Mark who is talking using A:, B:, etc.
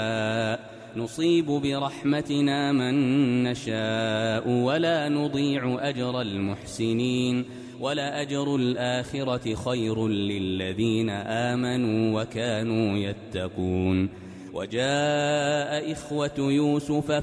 A: نصيب برحمتنا من نشاء ولا نضيع أجر المحسنين ولأجر الآخرة خير للذين آمنوا وكانوا يتقون وجاء إخوة يوسف